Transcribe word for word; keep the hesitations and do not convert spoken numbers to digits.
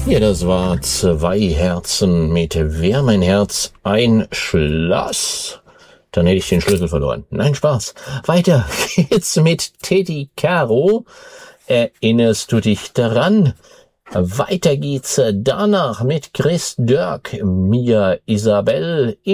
Ja, das war Zwei Herzen mit Wer mein Herz ein Schloss. Dann hätte ich den Schlüssel verloren. Nein, Spaß. Weiter geht's mit Teddy Caro. Erinnerst du dich daran? Weiter geht's danach mit Chris Dirk, Mia Isabel.